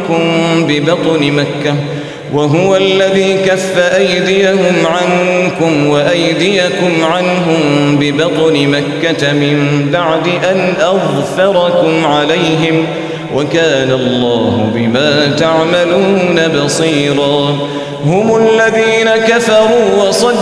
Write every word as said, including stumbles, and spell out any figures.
عنكم ببطن مكة وهو الذي كف أيديهم عنكم وأيديكم عنهم ببطن مكة من بعد أن أظفركم عليهم وكان الله بما تعملون بصيرا. هم الذين كفروا وصدوا